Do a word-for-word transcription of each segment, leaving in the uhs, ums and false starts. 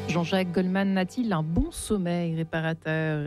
Jean-Jacques Goldman a-t-il un bon sommeil réparateur ?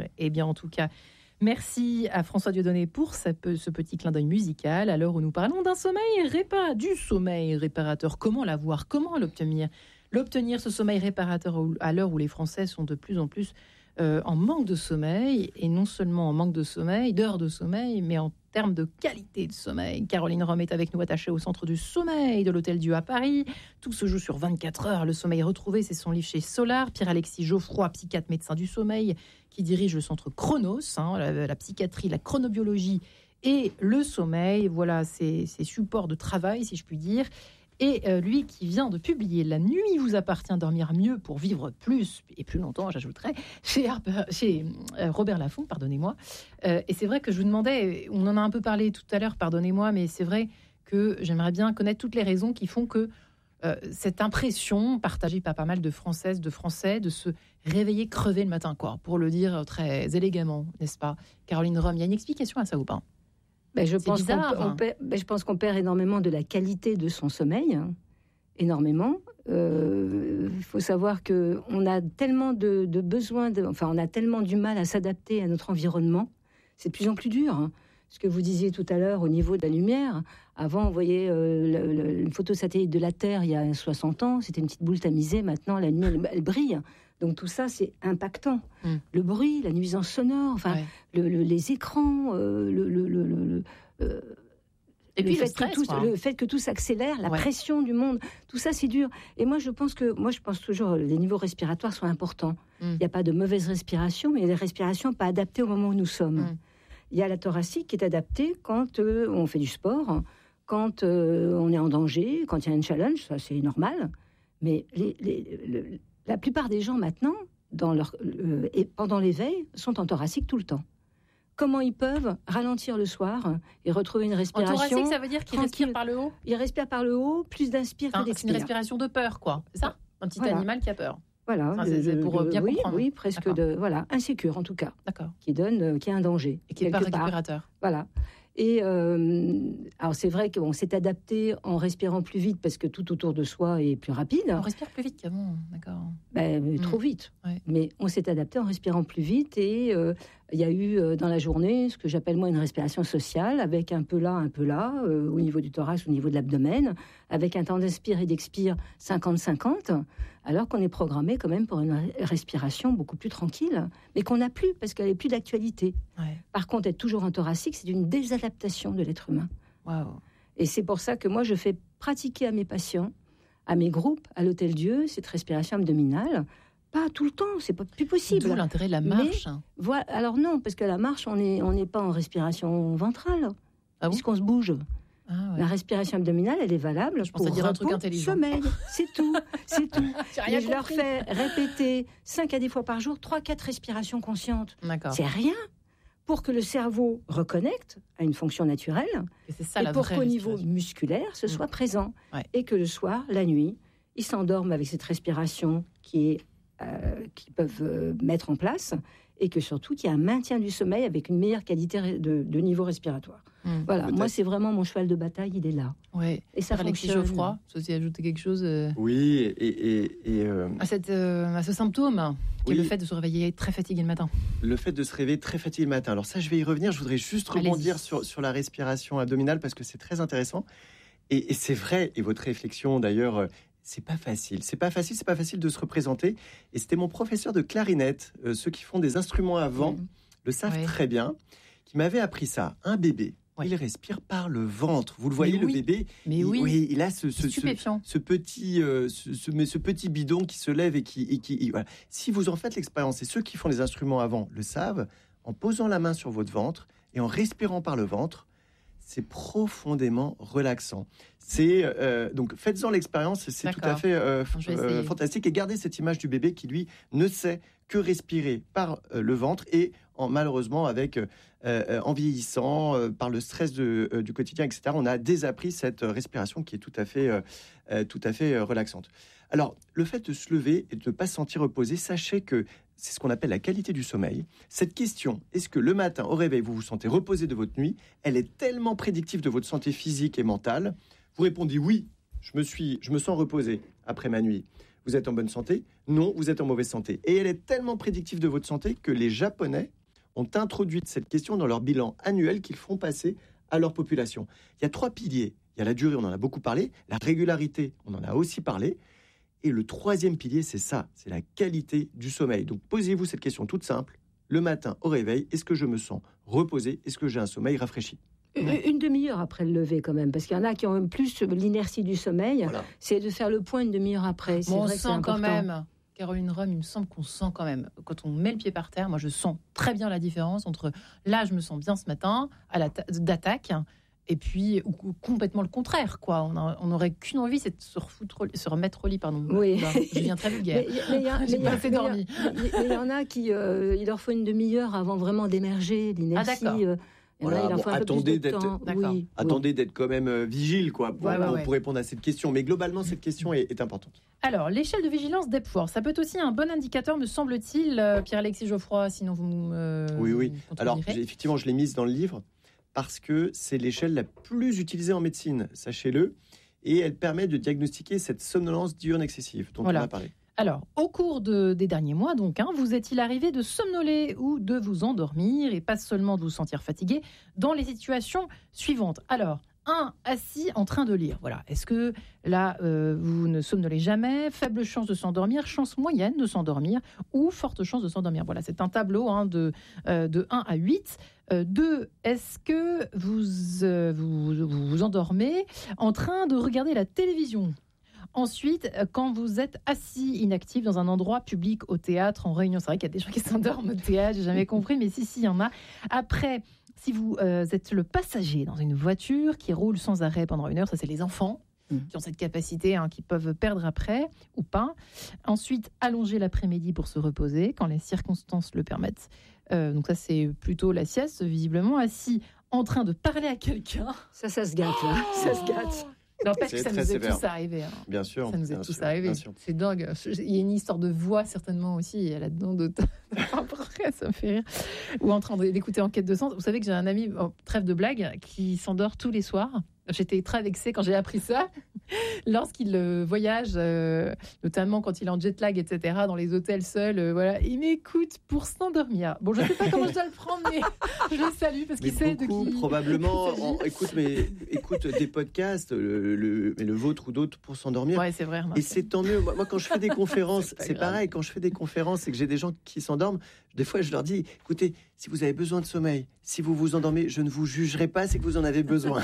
Eh bien, en tout cas, merci à François Dieudonné pour ce petit clin d'œil musical. À l'heure où nous parlons d'un sommeil réparateur, du sommeil réparateur, comment l'avoir ? Comment l'obtenir ? L'obtenir, ce sommeil réparateur, à l'heure où les Français sont de plus en plus euh, en manque de sommeil, et non seulement en manque de sommeil, d'heures de sommeil, mais en termes de qualité de sommeil. Caroline Rome est avec nous, attachée au centre du sommeil de l'Hôtel Dieu à Paris. Tout se joue sur vingt-quatre heures. Le sommeil retrouvé, c'est son livre chez Solar. Pierre-Alexis Geoffroy, psychiatre, médecin du sommeil, qui dirige le centre Chronos, hein, la, la psychiatrie, la chronobiologie et le sommeil. Voilà ses, ses supports de travail, si je puis dire. Et euh, lui qui vient de publier « La nuit vous appartient, dormir mieux pour vivre plus et plus longtemps », j'ajouterais, chez, Harper, chez euh, Robert Laffont, pardonnez-moi. Euh, et c'est vrai que je vous demandais, on en a un peu parlé tout à l'heure, pardonnez-moi, mais c'est vrai que j'aimerais bien connaître toutes les raisons qui font que euh, cette impression partagée par pas mal de Françaises, de Français, de se réveiller crevé le matin, quoi, pour le dire très élégamment, n'est-ce pas ? Caroline Rome, il y a une explication à ça ou pas ? Ben, je, pense qu'on, on perd, ben, je pense qu'on perd énormément de la qualité de son sommeil, hein, énormément. Il euh, faut savoir qu'on a tellement de, de besoins, de, enfin on a tellement du mal à s'adapter à notre environnement, c'est de plus en plus dur. Hein. Ce que vous disiez tout à l'heure au niveau de la lumière, avant on voyait euh, le, le, une photo satellite de la Terre il y a soixante ans, c'était une petite boule tamisée, maintenant la lumière elle, elle brille. Donc tout ça, c'est impactant. Mm. Le bruit, la nuisance sonore, enfin, ouais. le, le, les écrans, euh, le, le, le, le, euh, et puis le, le, fait stress, que tout, le fait que tout s'accélère, la ouais. pression du monde, tout ça, c'est dur. Et moi, je pense que, moi, je pense toujours, les niveaux respiratoires sont importants. Mm. Il n'y a pas de mauvaise respiration, mais il y a des respirations pas adaptées au moment où nous sommes. Mm. Il y a la thoracique qui est adaptée quand euh, on fait du sport, quand euh, on est en danger, quand il y a un challenge, ça c'est normal. Mais les, les, le, la plupart des gens maintenant, dans leur, euh, et pendant l'éveil, sont en thoracique tout le temps. Comment ils peuvent ralentir le soir et retrouver une respiration ? En thoracique, ça veut dire qu'ils respirent par le haut ? Ils respirent par le haut, plus d'inspire enfin, que d'expire. C'est une respiration de peur, quoi. C'est ça ? Un petit voilà. animal qui a peur. Voilà, enfin, c'est, c'est pour de, bien oui, comprendre. Oui, presque D'accord. de, voilà, insécure en tout cas. D'accord. Qui donne, euh, qui a un danger. Et qui n'est pas récupérateur. Part. Voilà. Et euh, alors c'est vrai qu'on s'est adapté en respirant plus vite parce que tout autour de soi est plus rapide. On respire plus vite qu'avant, d'accord. Ben, mmh. Trop vite. Ouais. Mais on s'est adapté en respirant plus vite et euh, il y a eu euh, dans la journée ce que j'appelle moi une respiration sociale avec un peu là, un peu là, euh, au niveau du thorax, au niveau de l'abdomen, avec un temps d'inspire et d'expire cinquante cinquante, alors qu'on est programmé quand même pour une respiration beaucoup plus tranquille, mais qu'on n'a plus parce qu'elle n'est plus d'actualité. Ouais. Par contre, être toujours en thoracique, c'est une désadaptation de l'être humain. Wow. Et c'est pour ça que moi, je fais pratiquer à mes patients, à mes groupes, à l'Hôtel Dieu, cette respiration abdominale. Pas tout le temps, c'est pas plus possible. D'où l'intérêt de la marche. Mais, voilà, alors non, parce que la marche, on n'est on n'est pas en respiration ventrale, ah bon puisqu'on se bouge. Ah ouais. La respiration abdominale, elle est valable je pour dire un truc intelligent. Sommeil. C'est tout, c'est tout. rien je leur fais répéter cinq à dix fois par jour, trois quatre respirations conscientes. D'accord. C'est rien pour que le cerveau reconnecte à une fonction naturelle et, c'est ça, et la pour vraie qu'au niveau musculaire, ce mmh. soit présent. Ouais. Et que le soir, la nuit, ils s'endorment avec cette respiration qui est, euh, qu'ils peuvent euh, mettre en place et que surtout, qu'il y a un maintien du sommeil avec une meilleure qualité de, de niveau respiratoire. Mmh. Voilà, peut-être. Moi, c'est vraiment mon cheval de bataille, il est là. Ouais. Et ça Alexis fonctionne. Geoffroy, ça aussi ajouter quelque chose euh... Oui, et... et, et euh... à, cette, euh, à ce symptôme, qui oui. est le fait de se réveiller très fatigué le matin. Le fait de se réveiller très fatigué le matin. Alors ça, je vais y revenir. Je voudrais juste rebondir sur, sur la respiration abdominale parce que c'est très intéressant. Et, et c'est vrai, et votre réflexion d'ailleurs... C'est pas facile, c'est pas facile, c'est pas facile de se représenter. Et c'était mon professeur de clarinette, euh, ceux qui font des instruments à vent mmh. le savent ouais. très bien, qui m'avait appris ça. Un bébé, ouais. il respire par le ventre. Vous le voyez, mais le oui. bébé, mais il, oui. oui, il a ce, ce, ce, ce petit, euh, ce, ce, ce petit bidon qui se lève et qui, et qui et voilà. Si vous en faites l'expérience, et ceux qui font des instruments à vent le savent, en posant la main sur votre ventre et en respirant par le ventre, c'est profondément relaxant. C'est euh, donc faites-en l'expérience, c'est D'accord. tout à fait euh, euh, fantastique. Et gardez cette image du bébé qui lui ne sait que respirer par euh, le ventre et en, malheureusement avec euh, en vieillissant, euh, par le stress de, euh, du quotidien, et cetera. On a désappris cette respiration qui est tout à fait, euh, euh, tout à fait euh, relaxante. Alors le fait de se lever et de ne pas se sentir reposé, sachez que c'est ce qu'on appelle la qualité du sommeil. Cette question, est-ce que le matin, au réveil, vous vous sentez reposé de votre nuit ? Elle est tellement prédictive de votre santé physique et mentale. Vous répondez oui, je me, suis, je me sens reposé après ma nuit. vous êtes en bonne santé. Non, vous êtes en mauvaise santé. Et elle est tellement prédictive de votre santé que les Japonais ont introduit cette question dans leur bilan annuel qu'ils font passer à leur population. Il y a trois piliers. Il y a la durée, on en a beaucoup parlé. La régularité, on en a aussi parlé. Et le troisième pilier, c'est ça, c'est la qualité du sommeil. Donc posez-vous cette question toute simple. Le matin au réveil, est-ce que je me sens reposé? Est-ce que j'ai un sommeil rafraîchi? Une, une demi-heure après le lever quand même, parce qu'il y en a qui ont plus l'inertie du sommeil. Voilà. C'est de faire le point une demi-heure après. C'est bon, vrai on que sent c'est quand même... Caroline Rome, il me semble qu'on sent quand même, quand on met le pied par terre, moi je sens très bien la différence entre là je me sens bien ce matin, à la ta- d'attaque, et puis ou, ou complètement le contraire, quoi. On n'aurait qu'une envie, c'est de se, refoutre, se remettre au lit, pardon. Oui. Bah, je deviens très vulgaire. J'ai pas assez dormi. Mais il y en a qui, euh, il leur faut une demi-heure avant vraiment d'émerger, l'inertie. Ah, d'accord. Euh, Voilà, bon, attendez d'être, oui, attendez oui. d'être quand même euh, vigile, quoi, pour, ouais, ouais, pour, ouais. pour répondre à cette question. Mais globalement, cette question est, est importante. Alors, l'échelle de vigilance d'Epworth, ça peut être aussi un bon indicateur, me semble-t-il, euh, Pierre-Alexis Geoffroy, sinon vous euh, Oui, oui. Alors, effectivement, je l'ai mise dans le livre parce que c'est l'échelle la plus utilisée en médecine, sachez-le, et elle permet de diagnostiquer cette somnolence diurne excessive dont voilà. on a parlé. Alors, au cours de, des derniers mois, donc, hein, vous est-il arrivé de somnoler ou de vous endormir, et pas seulement de vous sentir fatigué, dans les situations suivantes? Alors, un, assis en train de lire. Voilà. Est-ce que là, euh, vous ne somnolez jamais? Faible chance de s'endormir, chance moyenne de s'endormir ou forte chance de s'endormir. Voilà, c'est un tableau hein, de, euh, de un à huit. Euh, deux, est-ce que vous, euh, vous, vous vous endormez en train de regarder la télévision? Ensuite, quand vous êtes assis inactif dans un endroit public, au théâtre, en réunion, c'est vrai qu'il y a des gens qui s'endorment au théâtre, j'ai jamais compris, mais si, si, il y en a. Après, si vous euh, êtes le passager dans une voiture qui roule sans arrêt pendant une heure, ça c'est les enfants mmh. qui ont cette capacité, hein, qui peuvent perdre après ou pas. Ensuite, allonger l'après-midi pour se reposer quand les circonstances le permettent. Euh, donc ça c'est plutôt la sieste, visiblement. Assis en train de parler à quelqu'un. Ça, ça se gâte, là. Oh ça se gâte. N'empêche que ça nous est sévère. tous arrivé. Hein. Bien sûr. Ça nous est tous sûr, arrivé. C'est dingue. Il y a une histoire de voix certainement aussi là-dedans. De... Après, ça me fait rire. Ou en train d'écouter Enquête de sens. Vous savez que j'ai un ami, oh, trêve de blague, qui s'endort tous les soirs. J'étais très vexée quand j'ai appris ça. Lorsqu'il euh, voyage, euh, notamment quand il est en jet lag, et cetera, dans les hôtels seuls, euh, voilà, il m'écoute pour s'endormir. Bon, je ne sais pas comment je dois le prendre, mais je le salue parce qu'il sait de qui. Probablement, en, écoute, mais écoute des podcasts, le, le, le vôtre ou d'autres pour s'endormir. Ouais, c'est vrai. Et c'est tant mieux. Moi, moi, quand je fais des conférences, c'est, c'est pareil. Quand je fais des conférences et que j'ai des gens qui s'endorment, des fois, je leur dis, écoutez, si vous avez besoin de sommeil, si vous vous endormez, je ne vous jugerai pas, c'est que vous en avez besoin.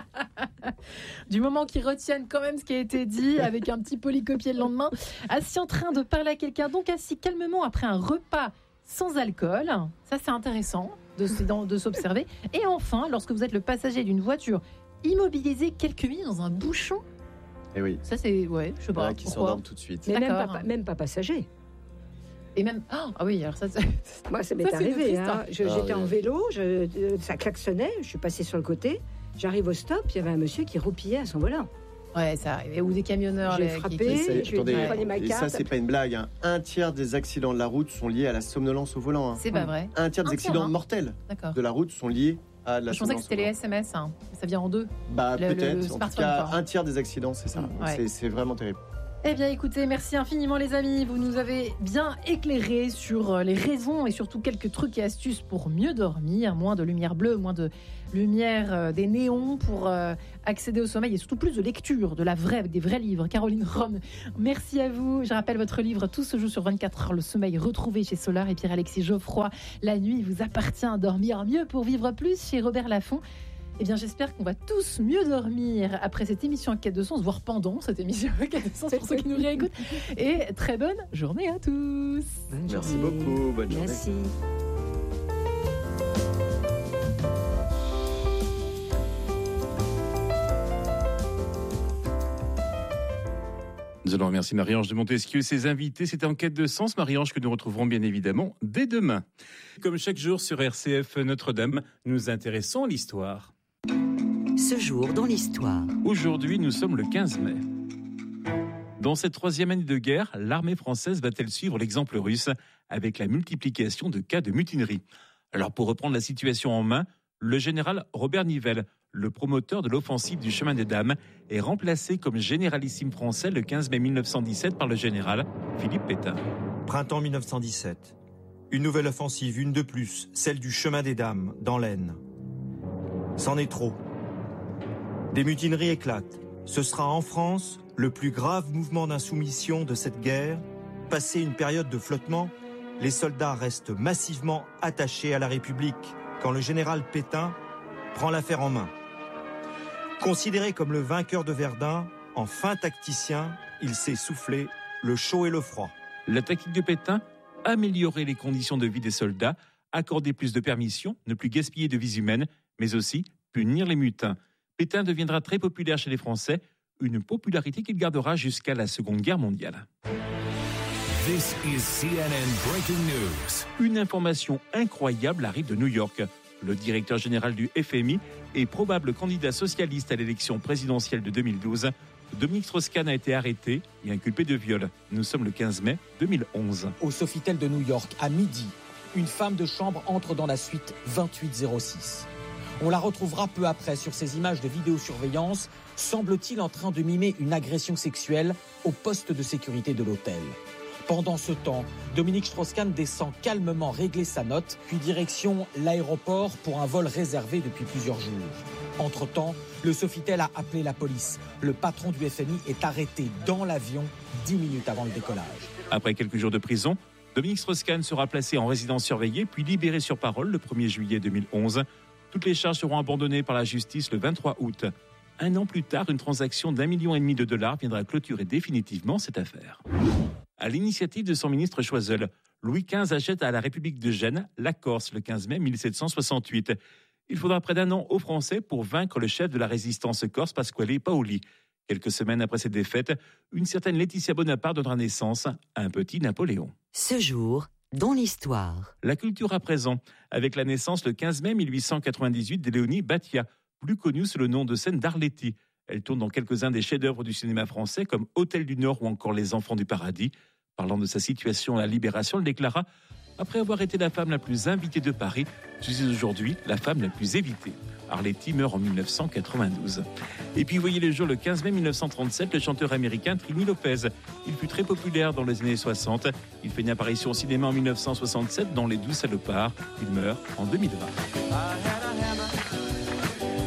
Du moment qu'ils retiennent quand même ce qui a été dit, avec un petit polycopier le lendemain, assis en train de parler à quelqu'un, donc assis calmement après un repas sans alcool, ça c'est intéressant de, de s'observer. Et enfin, lorsque vous êtes le passager d'une voiture, immobilisé quelques minutes dans un bouchon. Et oui. Ça c'est, ouais, je sais pas. Voilà, qui s'endorment tout de suite. Mais même pas, même pas passager. Et même ah oh, oui, alors ça, ça moi ça m'est ça, arrivé. Hein. Je, ah, j'étais oui. en vélo, je, ça klaxonnait, je suis passée sur le côté. J'arrive au stop, il y avait un monsieur qui roupillait à son volant. Ouais, ça arrivait. Ou des camionneurs. J'ai frappé, qui, qui... Attendez, et ça, c'est pas une blague. Hein. Un tiers des accidents de la route sont liés à la somnolence au volant. Hein. C'est pas vrai. Un tiers des un accidents tiers, hein. mortels D'accord. de la route sont liés à la somnolence. Je pensais que c'était les S M S. Hein. Ça vient en deux. Bah, le, peut-être. Le en tout cas, quoi. un tiers des accidents, c'est ça. Ouais. C'est, c'est vraiment terrible. Eh bien, écoutez, merci infiniment les amis. Vous nous avez bien éclairé sur les raisons et surtout quelques trucs et astuces pour mieux dormir. Moins de lumière bleue, moins de lumière euh, des néons pour euh, accéder au sommeil et surtout plus de lecture, de la vraie, avec des vrais livres. Caroline Rome, merci à vous. Je rappelle votre livre Tout se joue sur vingt-quatre heures, le sommeil retrouvé chez Solar et Pierre-Alexis Geoffroy. La nuit, il vous appartient à dormir mieux pour vivre plus chez Robert Laffont. Eh bien, j'espère qu'on va tous mieux dormir après cette émission Enquête de sens, voire pendant cette émission Enquête de sens pour ceux qui nous réécoutent. Et très bonne journée à tous. Bonne Merci journée. beaucoup. Bonne journée. Merci. Nous allons remercier Marie-Ange de Montesquieu et ses invités. C'était Enquête de sens, Marie-Ange, que nous retrouverons bien évidemment dès demain. Comme chaque jour sur R C F Notre-Dame, nous intéressons à l'histoire. Ce jour dans l'histoire. Aujourd'hui, nous sommes le quinze mai. Dans cette troisième année de guerre, l'armée française va-t-elle suivre l'exemple russe avec la multiplication de cas de mutinerie ? Alors, pour reprendre la situation en main, le général Robert Nivelle, Le promoteur de l'offensive du chemin des Dames est remplacé comme généralissime français le quinze mai mille neuf cent dix-sept par le général Philippe Pétain. Printemps mille neuf cent dix-sept. Une nouvelle offensive, une de plus, celle du chemin des Dames, dans l'Aisne. C'en est trop. Des mutineries éclatent. Ce sera en France le plus grave mouvement d'insoumission de cette guerre. Passé une période de flottement, les soldats restent massivement attachés à la République quand le général Pétain prend l'affaire en main. Considéré comme le vainqueur de Verdun, en fin tacticien, il sait souffler le chaud et le froid. La tactique de Pétain, améliorer les conditions de vie des soldats, accorder plus de permissions, ne plus gaspiller de vies humaines, mais aussi punir les mutins. Pétain deviendra très populaire chez les Français, une popularité qu'il gardera jusqu'à la Seconde Guerre mondiale. This is C N N Breaking News. Une information incroyable arrive de New York. Le directeur général du F M I et probable candidat socialiste à l'élection présidentielle de deux mille douze, Dominique Strauss-Kahn a été arrêté et inculpé de viol. Nous sommes le quinze mai deux mille onze. Au Sofitel de New York, à midi, une femme de chambre entre dans la suite vingt-huit zéro six. On la retrouvera peu après sur ces images de vidéosurveillance, semble-t-il en train de mimer une agression sexuelle au poste de sécurité de l'hôtel. Pendant ce temps, Dominique Strauss-Kahn descend calmement régler sa note, puis direction l'aéroport pour un vol réservé depuis plusieurs jours. Entre-temps, le Sofitel a appelé la police. Le patron du F M I est arrêté dans l'avion dix minutes avant le décollage. Après quelques jours de prison, Dominique Strauss-Kahn sera placé en résidence surveillée, puis libéré sur parole le premier juillet deux mille onze. Toutes les charges seront abandonnées par la justice le vingt-trois août. Un an plus tard, une transaction d'un million et demi de dollars viendra clôturer définitivement cette affaire. À l'initiative de son ministre Choiseul, Louis quinze achète à la République de Gênes la Corse le quinze mai mille sept cent soixante-huit. Il faudra près d'un an aux Français pour vaincre le chef de la résistance corse, Pasquale Paoli. Quelques semaines après cette défaite, une certaine Laetitia Bonaparte donnera naissance à un petit Napoléon. Ce jour, dans l'histoire. La culture à présent, avec la naissance le quinze mai mille huit cent quatre-vingt-dix-huit de Léonie Battia, plus connue sous le nom de scène d'Arletty. Elle tourne dans quelques-uns des chefs-d'œuvre du cinéma français comme Hôtel du Nord ou encore Les Enfants du Paradis. Parlant de sa situation à la Libération, elle déclara « Après avoir été la femme la plus invitée de Paris, je suis aujourd'hui la femme la plus évitée ». Arletty meurt en mille neuf cent quatre-vingt-douze. Et puis, voyez le jour le quinze mai mille neuf cent trente-sept, le chanteur américain Trini Lopez. Il fut très populaire dans les années soixante. Il fait une apparition au cinéma en mille neuf cent soixante-sept dans Les Douze Salopards. Il meurt en deux mille vingt.